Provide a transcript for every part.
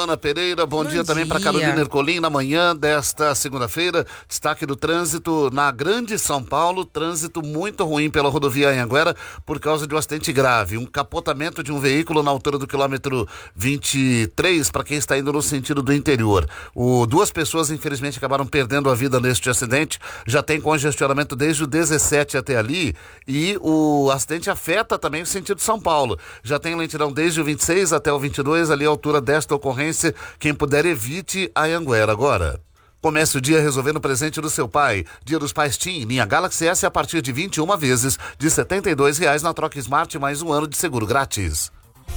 Luana Pereira, bom dia também para Carolina Ercolim, na manhã desta segunda-feira, destaque do trânsito na Grande São Paulo, trânsito muito ruim pela rodovia Anhanguera por causa de um acidente grave, um capotamento de um veículo na altura do quilômetro 23, para quem está indo no sentido do interior. Duas pessoas infelizmente acabaram perdendo a vida neste acidente, já tem congestionamento desde o 17 até ali, e o acidente afeta também o sentido São Paulo, já tem lentidão desde o 26 até o 22, ali à altura desta ocorrência. Quem puder, evite a Anhanguera agora. Comece o dia resolvendo o presente do seu pai. Dia dos Pais TIM, linha Galaxy S a partir de 21 vezes de R$ 72 na troca Smart, mais um ano de seguro grátis.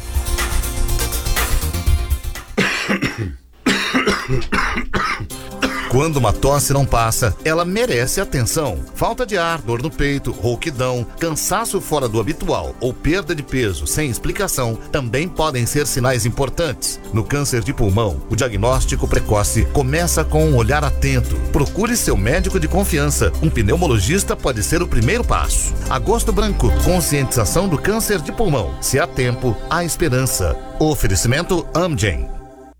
Quando uma tosse não passa, ela merece atenção. Falta de ar, dor no peito, rouquidão, cansaço fora do habitual ou perda de peso sem explicação também podem ser sinais importantes. No câncer de pulmão, o diagnóstico precoce começa com um olhar atento. Procure seu médico de confiança. Um pneumologista pode ser o primeiro passo. Agosto Branco, conscientização do câncer de pulmão. Se há tempo, há esperança. Oferecimento Amgen.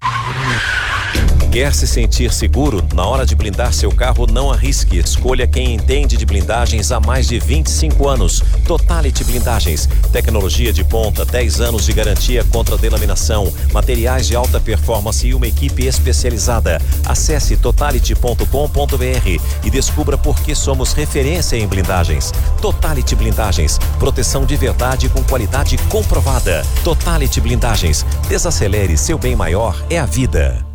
Quer se sentir seguro? Na hora de blindar seu carro, não arrisque. Escolha quem entende de blindagens há mais de 25 anos. Totality Blindagens. Tecnologia de ponta, 10 anos de garantia contra delaminação, materiais de alta performance e uma equipe especializada. Acesse totality.com.br e descubra por que somos referência em blindagens. Totality Blindagens. Proteção de verdade com qualidade comprovada. Totality Blindagens. Desacelere, seu bem maior é a vida.